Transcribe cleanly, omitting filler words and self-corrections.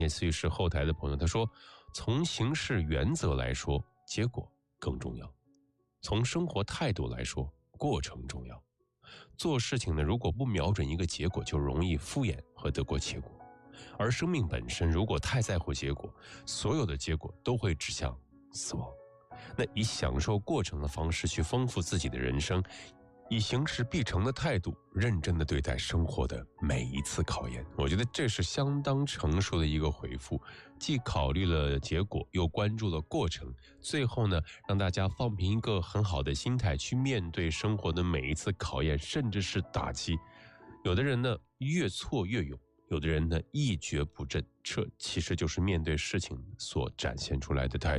也似是后台的朋友，他说，从行事原则来说，结果更重要；从生活态度来说，过程重要。做事情呢，如果不瞄准一个结果，就容易敷衍和得过且过。而生命本身如果太在乎结果，所有的结果都会指向死亡。那以享受过程的方式去丰富自己的人生，以行事必成的态度认真地对待生活的每一次考验。我觉得这是相当成熟的一个回复，既考虑了结果，又关注了过程，最后呢，让大家放平一个很好的心态去面对生活的每一次考验，甚至是打击。有的人呢，越挫越勇，有的人呢，一蹶不振，这其实就是面对事情所展现出来的态度。